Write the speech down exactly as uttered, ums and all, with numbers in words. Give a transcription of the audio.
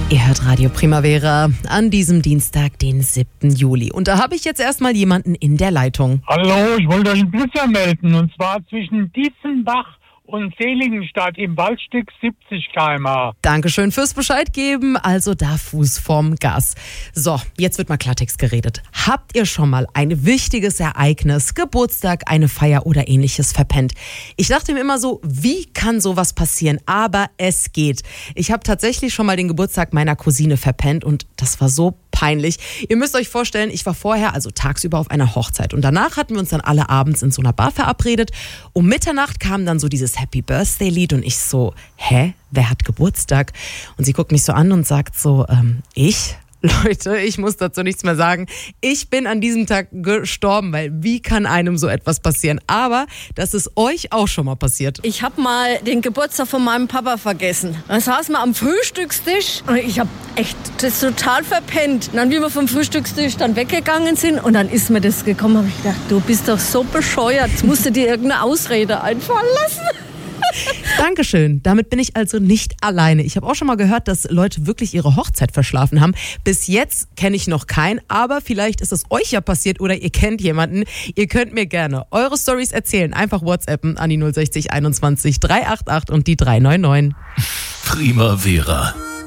Ihr hört Radio Primavera an diesem Dienstag, den siebten Juli. Und da habe ich jetzt erstmal jemanden in der Leitung. Hallo, ich wollte euch einen Blitzer melden. Und zwar zwischen Dietzenbach und Seligenstadt im Waldstück siebzig Kilometer pro Stunde. Dankeschön fürs Bescheid geben. Also da Fuß vorm Gas. So, jetzt wird mal Klartext geredet. Habt ihr schon mal ein wichtiges Ereignis, Geburtstag, eine Feier oder ähnliches verpennt? Ich dachte mir immer so, wie kann sowas passieren? Aber es geht. Ich habe tatsächlich schon mal den Geburtstag meiner Cousine verpennt und das war so peinlich. Ihr müsst euch vorstellen, ich war vorher, also tagsüber, auf einer Hochzeit und danach hatten wir uns dann alle abends in so einer Bar verabredet. Um Mitternacht kam dann so dieses Happy Birthday Lied und ich so, hä, wer hat Geburtstag? Und sie guckt mich so an und sagt so, ähm, ich? Leute, ich muss dazu nichts mehr sagen. Ich bin an diesem Tag gestorben, weil wie kann einem so etwas passieren? Aber das ist euch auch schon mal passiert. Ich habe mal den Geburtstag von meinem Papa vergessen. Dann saßen wir am Frühstückstisch und ich habe echt das total verpennt. Und dann, wie wir vom Frühstückstisch dann weggegangen sind und dann ist mir das gekommen, habe ich gedacht, du bist doch so bescheuert. Jetzt musst du dir irgendeine Ausrede einfallen lassen. Dankeschön. Damit bin ich also nicht alleine. Ich habe auch schon mal gehört, dass Leute wirklich ihre Hochzeit verschlafen haben. Bis jetzt kenne ich noch keinen, aber vielleicht ist es euch ja passiert oder ihr kennt jemanden. Ihr könnt mir gerne eure Storys erzählen. Einfach WhatsAppen an die null sechzig einundzwanzig dreihundertachtzig und die drei neun neun. Primavera.